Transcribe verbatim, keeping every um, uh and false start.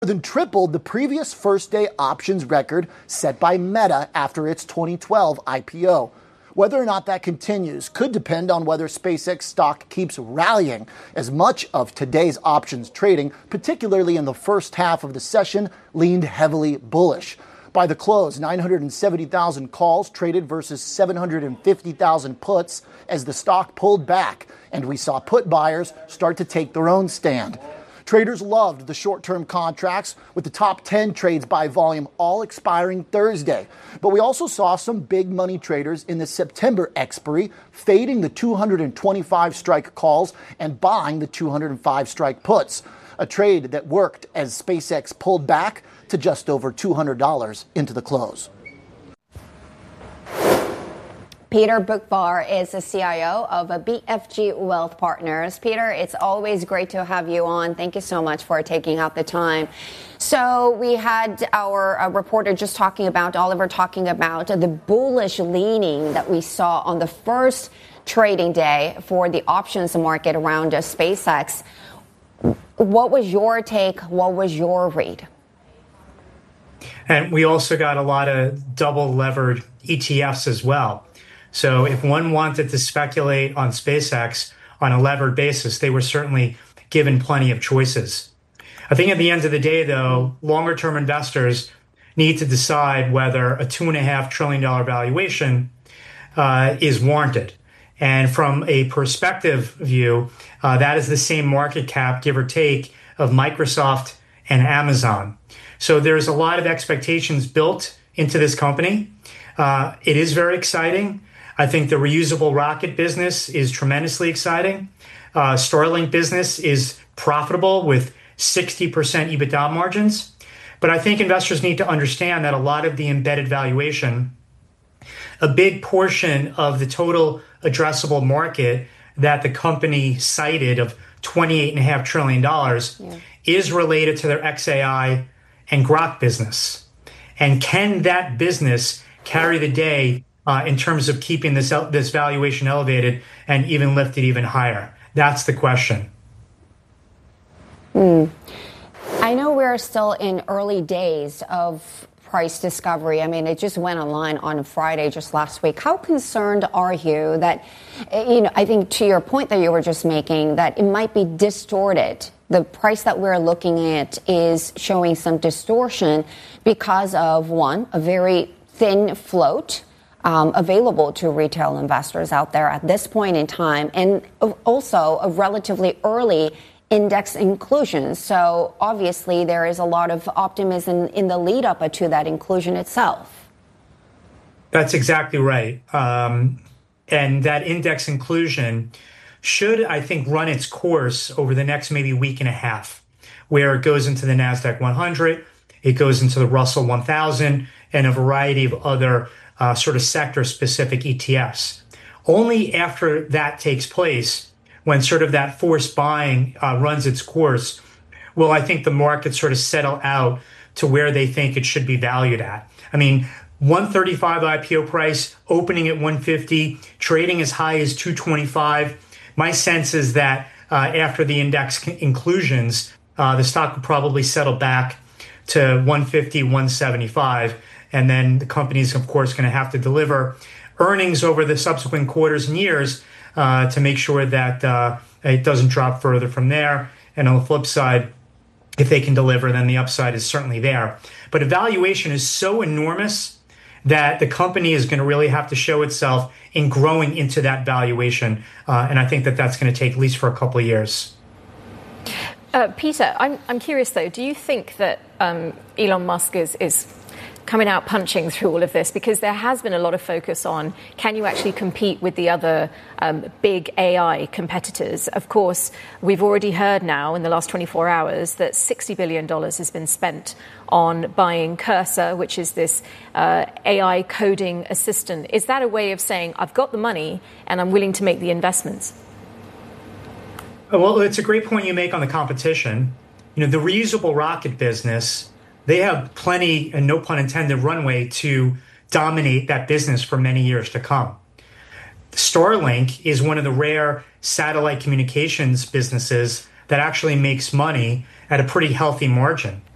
than tripled the previous first-day options record set by Meta after its twenty twelve I P O. Whether or not that continues could depend on whether SpaceX stock keeps rallying, as much of today's options trading, particularly in the first half of the session, leaned heavily bullish. By the close, nine hundred seventy thousand calls traded versus seven hundred fifty thousand puts as the stock pulled back, and we saw put buyers start to take their own stand. Traders loved the short-term contracts, with the top ten trades by volume all expiring Thursday. But we also saw some big money traders in the September expiry fading the two hundred twenty-five strike calls and buying the two hundred five strike puts, a trade that worked as SpaceX pulled back to just over two hundred dollars into the close. Peter Boockvar is the C I O of B F G Wealth Partners. Peter, it's always great to have you on. Thank you so much for taking out the time. So we had our uh, reporter just talking about, Oliver talking about uh, the bullish leaning that we saw on the first trading day for the options market around uh, SpaceX. What was your take? What was your read? And we also got a lot of double levered E T Fs as well. So if one wanted to speculate on SpaceX on a levered basis, they were certainly given plenty of choices. I think at the end of the day, though, longer term investors need to decide whether a two and a half trillion dollar valuation uh, is warranted. And from a perspective view, uh, that is the same market cap, give or take, of Microsoft and Amazon. So there's a lot of expectations built into this company. Uh, it is very exciting. I think the reusable rocket business is tremendously exciting. Uh, Starlink business is profitable with sixty percent EBITDA margins. But I think investors need to understand that a lot of the embedded valuation, a big portion of the total addressable market that the company cited of twenty-eight point five trillion dollars yeah. is related to their X A I and Grok business. And can that business carry the day uh, in terms of keeping this this valuation elevated and even lift it even higher? That's the question. Mm. I know we're still in early days of price discovery. I mean, it just went online on Friday just last week. How concerned are you that, you know, I think to your point that you were just making, that it might be distorted? The price that we're looking at is showing some distortion because of, one, a very thin float um, available to retail investors out there at this point in time, and also a relatively early index inclusion. So obviously there is a lot of optimism in the lead up to that inclusion itself. That's exactly right. Um, and that index inclusion should, I think, run its course over the next maybe week and a half, where it goes into the NASDAQ one hundred, it goes into the Russell one thousand, and a variety of other uh, sort of sector-specific E T Fs. Only after that takes place, when sort of that forced buying uh, runs its course, will I think the market sort of settle out to where they think it should be valued at. I mean, one thirty-five I P O price, opening at one fifty, trading as high as two twenty-five. My sense is that uh, after the index inclusions, uh, the stock will probably settle back to one fifty, one seventy-five. And then the company's, of course, going to have to deliver earnings over the subsequent quarters and years uh, to make sure that uh, it doesn't drop further from there. And on the flip side, if they can deliver, then the upside is certainly there. But evaluation is so enormous that the company is going to really have to show itself in growing into that valuation. Uh, and I think that that's going to take at least for a couple of years. Uh, Peter, I'm, I'm curious, though, do you think that um, Elon Musk is, is coming out punching through all of this? Because there has been a lot of focus on, can you actually compete with the other um, big A I competitors? Of course, we've already heard now in the last twenty-four hours that sixty billion dollars has been spent on buying Cursor, which is this uh, A I coding assistant. Is that a way of saying, I've got the money and I'm willing to make the investments? Well, it's a great point you make on the competition. You know, the reusable rocket business, they have plenty, and no pun intended, runway to dominate that business for many years to come. Starlink is one of the rare satellite communications businesses that actually makes money at a pretty healthy margin.